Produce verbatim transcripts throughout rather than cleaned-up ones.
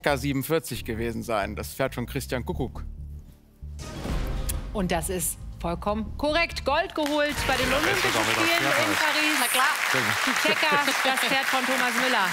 K siebenundvierzig gewesen sein, das Pferd von Christian Kuckuck. Und das ist vollkommen korrekt. Gold geholt bei den Olympischen Spielen in Paris. Na klar. Die Checker, das Pferd von Thomas Müller.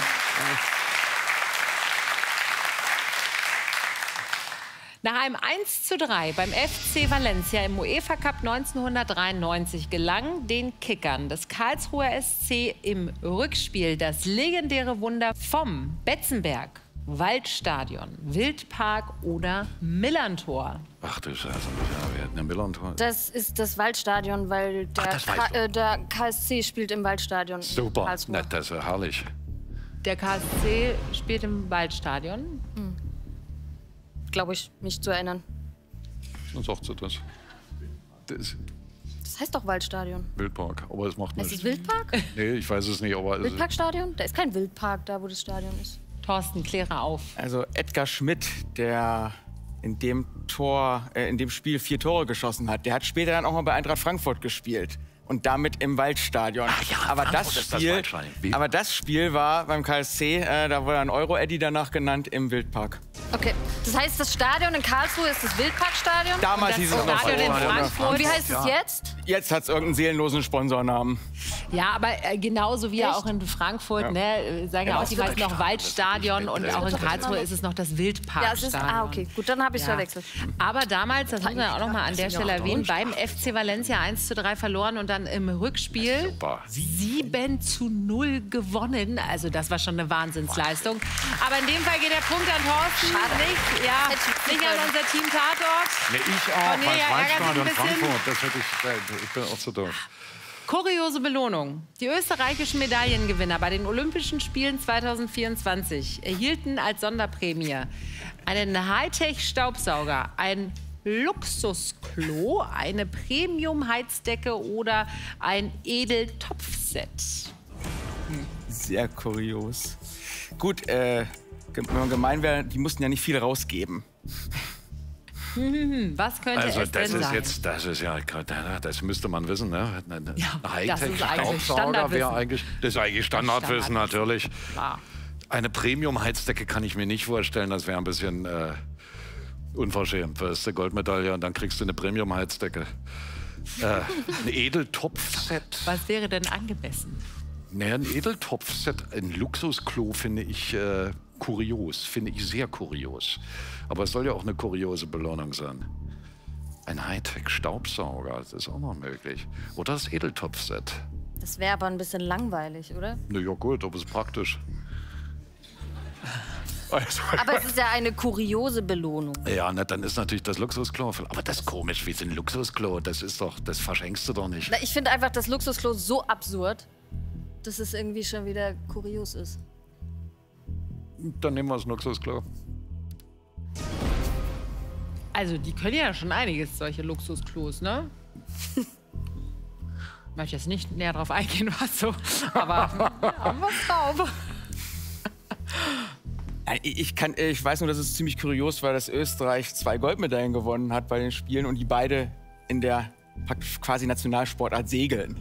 Nach einem eins zu drei beim F C Valencia im UEFA Cup neunzehnhundertdreiundneunzig gelang den Kickern des Karlsruher S C im Rückspiel das legendäre Wunder vom Betzenberg, Waldstadion, Wildpark oder Millantor. Ach du Scheiße, ja, wir hatten ein Millantor. Das ist das Waldstadion, weil der, Ach, das K äh, der K S C spielt im Waldstadion. Super, na, das ist ja herrlich. Der K S C spielt im Waldstadion? Hm. Glaube ich, mich zu erinnern. Dann sagt sie das. Das Das heißt doch Waldstadion. Wildpark, aber es macht nichts. Ist es Wildpark? Nee, ich weiß es nicht, aber... Wildparkstadion? Da ist kein Wildpark da, wo das Stadion ist. Thorsten, kläre auf. Also Edgar Schmidt, der in dem Tor, äh, in dem Spiel vier Tore geschossen hat, der hat später dann auch mal bei Eintracht Frankfurt gespielt. Und damit im Waldstadion. Ach ja, aber, das das Spiel, das aber das Spiel war beim K S C, äh, da wurde ein Euro-Eddy danach genannt, im Wildpark. Okay, das heißt, das Stadion in Karlsruhe ist das Wildparkstadion? Damals hieß es noch Stadion in Frankfurt. Und wie heißt es jetzt? Jetzt hat es irgendeinen seelenlosen Sponsornamen. Ja, aber äh, genauso wie ja auch in Frankfurt, Ja. ne, sagen ja, Ja, auch die meisten noch Waldstadion und auch in Karlsruhe das ist es noch das Ja, es Wildparkstadion. ist, ah, okay, gut, dann habe ich es Ja. verwechselt. Aber damals, das muss man ja auch noch mal an der Stelle erwähnen, beim F C Valencia eins zu drei verloren und dann im Rückspiel Super. sieben zu null gewonnen. Also das war schon eine Wahnsinnsleistung. Aber in dem Fall geht der Punkt an Thorsten, nicht, ja, nicht an unser Team Tatort. Nee, ich auch, Cornelia beim ärgert sich ein Waldstadion bisschen. Frankfurt, das hätte ich, ich bin auch so doof. Kuriose Belohnung. Die österreichischen Medaillengewinner bei den Olympischen Spielen zweitausendvierundzwanzig erhielten als Sonderprämie einen Hightech-Staubsauger, ein Luxusklo, eine Premium-Heizdecke oder ein Edeltopfset. Sehr kurios. Gut, äh, wenn man gemein wäre, die mussten ja nicht viel rausgeben. Hm, was könnte Also es das denn ist sein? jetzt, das ist ja, das müsste man wissen, ne? Ein Ja, das ist eigentlich Hightech-Staubsauger Standardwissen. wäre eigentlich, das ist eigentlich Standardwissen natürlich. Klar. Eine Premium-Heizdecke kann ich mir nicht vorstellen, das wäre ein bisschen äh, unverschämt. Du hast eine Goldmedaille und dann kriegst du eine Premium-Heizdecke. Äh, ein Edeltopfset. Was wäre denn angemessen? Naja, ein Edeltopfset, ein Luxusklo finde ich äh, kurios, finde ich sehr kurios. Aber es soll ja auch eine kuriose Belohnung sein. Ein Hightech-Staubsauger, das ist auch noch möglich. Oder das Edeltopfset. Das wäre aber ein bisschen langweilig, oder? Na ja gut, aber es ist praktisch. Aber es ist ja eine kuriose Belohnung. Ja, na, dann ist natürlich das Luxusklo. Aber das ist komisch, wie so ein Luxusklo, das ist doch, das verschenkst du doch nicht. Na, ich finde einfach das Luxusklo so absurd, dass es irgendwie schon wieder kurios ist. Dann nehmen wir das Luxusklo. Also die können ja schon einiges, solche Luxusklos, ne? Ich möchte jetzt nicht näher drauf eingehen, was so, aber ja, was drauf. Ich, kann, ich weiß nur, dass es ziemlich kurios war, dass Österreich zwei Goldmedaillen gewonnen hat bei den Spielen und die beide in der quasi Nationalsportart Segeln.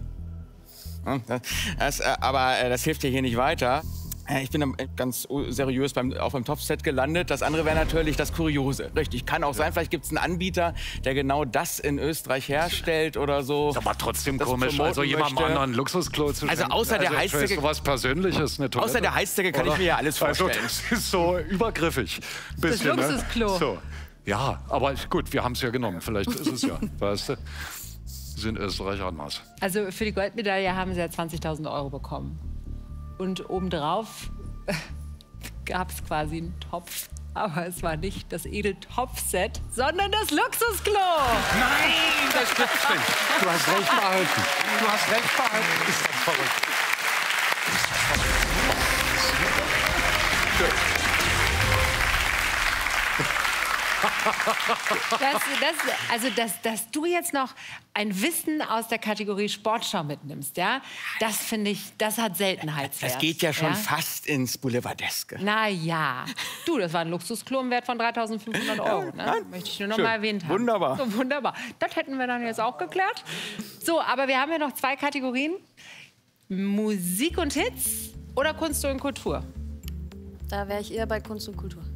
Das, aber das hilft ja hier nicht weiter. Ich bin ganz seriös beim, auch beim Topfset gelandet. Das andere wäre natürlich das Kuriose. Richtig, kann auch sein. Vielleicht gibt es einen Anbieter, der genau das in Österreich herstellt oder so. Ist aber trotzdem komisch, also jemandem anderen ein Luxusklo zu schenken. Also außer der also, Heizdecke... was Persönliches, eine Toilette. Außer der Heizdecke kann Oder? ich mir ja alles vorstellen. Also, das ist so übergriffig. Ein bisschen, das Luxusklo. Ne? So. Ja, aber gut, wir haben es ja genommen. Vielleicht ist es ja, weißt du. Sind Österreich anders. Also für die Goldmedaille haben sie ja zwanzigtausend Euro bekommen. Und obendrauf gab es quasi einen Topf. Aber es war nicht das Edeltopfset, sondern das Luxusklo. Nein, das stimmt nicht. Du hast recht behalten. Du hast recht behalten. Ist das verrückt. Ist das verrückt. Das, das, also, dass, dass du jetzt noch ein Wissen aus der Kategorie Sportschau mitnimmst, ja, das finde ich, das hat Seltenheitswert. Das geht ja schon ja? fast ins Boulevardeske. Na ja. Du, das war ein Luxusklo im Wert von dreitausendfünfhundert Euro. Ne? Nein. Möchte ich nur noch Schön. mal erwähnt haben. Wunderbar. So, wunderbar. Das hätten wir dann jetzt auch geklärt. So, aber wir haben ja noch zwei Kategorien. Musik und Hits oder Kunst und Kultur? Da wäre ich eher bei Kunst und Kultur.